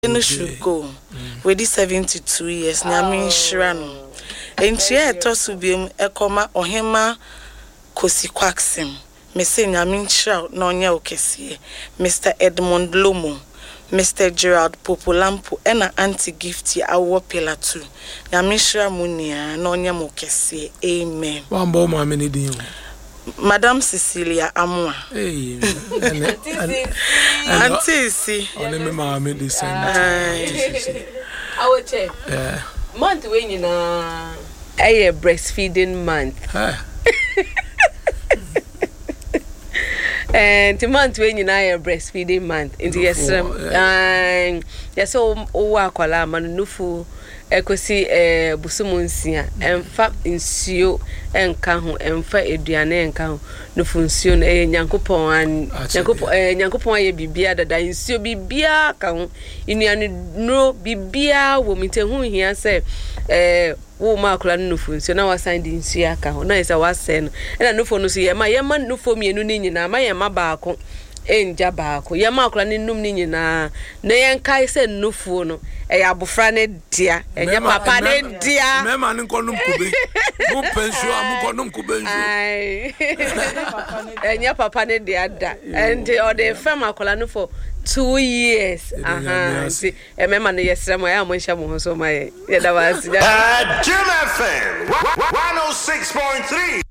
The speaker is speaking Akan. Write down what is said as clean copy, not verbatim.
no should go with the 72 years nyame nhyira enti eto so biem ekoma ohema kosi kwaksem me se nyame nhyira na onye okese Mr. Edmond Lomo, Mr. Gerald Popolampo ena anti gift ya awo pela 2 nyame nhyira munia na onye mokese amen wambo mama ni din Madam Cecilia Amwa. Hey, Auntie si. Only me mama dey send. Our check. Yeah. Month when you na a breastfeeding month. And the month when you na a breastfeeding month. Into yes, yes, o akwala man nufu. Ekosi busumunsia emfa nsio enka ho emfa eduane enka ho nufu nsio na nyankopon aye bibia dada nsio bibia ka ho inuane no bibia wo mitehu hia se wo makula nufu nsio na wasan di nsio aka ho na isa wasen na nufu no so yema nufu mienu ni nyina ma yema baako enja baako yema akula ni num ni nyina na yenkai se nufu no abofra ne dia enya papa ne dia mema ne konum kube mo pensio am konum kube njo enya papa ne dia da and the fam akola no for 2 years see mema ne yesremo ya mo hya mo so ma ye da wasi Jim FM 106.3